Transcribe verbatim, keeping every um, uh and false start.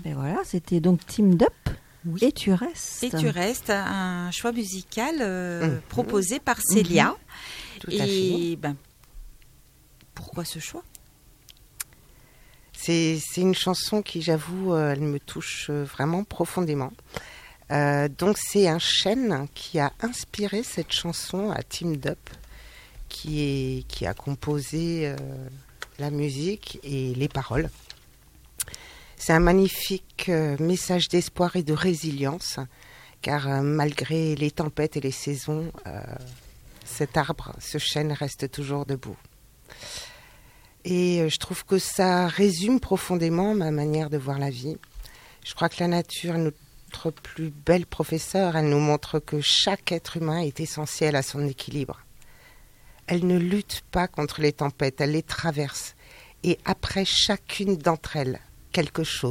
Et voilà, c'était donc Teamed Up. Oui. Et tu restes. Et tu restes, un choix musical euh, Mmh. proposé par Célia. Mmh. Tout à Et fait. ben, pourquoi ce choix ? C'est, c'est une chanson qui, j'avoue, euh, elle me touche euh, vraiment profondément. Euh, donc c'est un chêne qui a inspiré cette chanson à Teamed Up, qui, est, qui a composé euh, la musique et les paroles. C'est un magnifique euh, message d'espoir et de résilience, car euh, malgré les tempêtes et les saisons, euh, cet arbre, ce chêne reste toujours debout. Et euh, je trouve que ça résume profondément ma manière de voir la vie. Je crois que la nature est notre plus belle professeure. Elle nous montre que chaque être humain est essentiel à son équilibre. Elle ne lutte pas contre les tempêtes, elle les traverse. Et après chacune d'entre elles, quelque chose